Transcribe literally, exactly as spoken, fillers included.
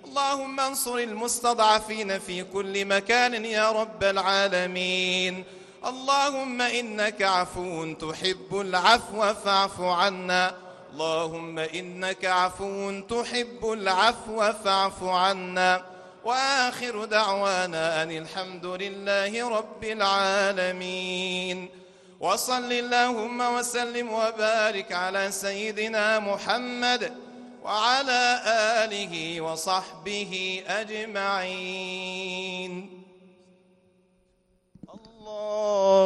اللهم انصر المستضعفين في كل مكان يا رب العالمين. اللهم إنك عفو تحب العفو فاعف عنا. اللهم إنك عفو تحب العفو فاعف عنا. وآخر دعوانا أن الحمد لله رب العالمين. وصل اللهم وسلم وبارك على سيدنا محمد وعلى آله وصحبه أجمعين. الله